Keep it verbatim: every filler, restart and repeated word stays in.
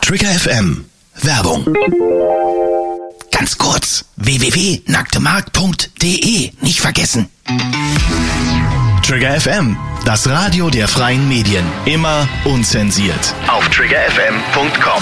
Trigger F M. Werbung. Ganz kurz. w w w punkt nacktemarkt punkt d e. Nicht vergessen. Trigger F M. Das Radio der freien Medien. Immer unzensiert. Auf trigger f m punkt com.